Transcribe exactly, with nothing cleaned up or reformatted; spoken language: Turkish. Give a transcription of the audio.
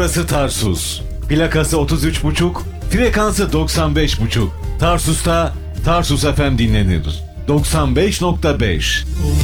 Burası Tarsus. Plakası otuz üç buçuk, frekansı doksan beş buçuk. Tarsus'ta Tarsus F M dinlenir. doksan beş nokta beş.